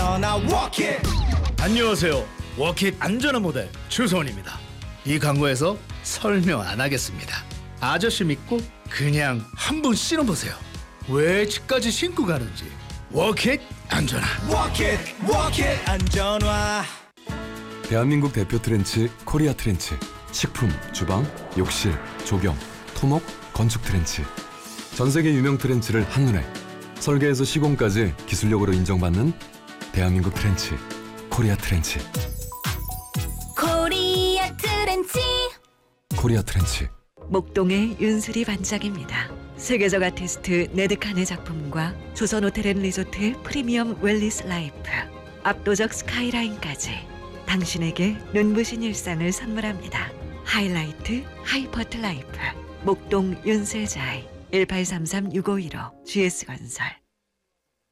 안전하 walk it. 안녕하세요. 워킷 안전한 모델 주소원입니다. 이 광고에서 설명 안 하겠습니다. 아저씨 믿고 그냥 한번 신어보세요. 왜 집까지 신고 가는지. 워킷 안전하. walk it 안전화. 대한민국 대표 트렌치 코리아 트렌치. 식품, 주방, 욕실, 조경, 토목, 건축 트렌치. 전 세계 유명 트렌치를 한눈에 설계에서 시공까지 기술력으로 인정받는 대한민국 트렌치 코리아 트렌치. 코리아 트렌치. 코리아 트렌치. 목동의 윤슬이 반짝입니다. 세계적 아티스트 네드칸의 작품과 조선호텔앤리조트의 프리미엄 웰리스 라이프, 압도적 스카이라인까지 당신에게 눈부신 일상을 선물합니다. 하이라이트 하이퍼트 라이프 목동 윤슬자이 1833-6515 GS건설.